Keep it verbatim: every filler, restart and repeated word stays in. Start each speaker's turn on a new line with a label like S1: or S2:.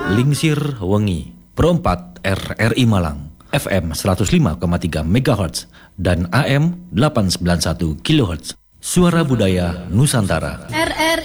S1: Lingsir Wengi, Perempat R R I Malang, F M seratus lima koma tiga megahertz dan A M delapan ratus sembilan puluh satu kilohertz. Suara Budaya Nusantara.
S2: R R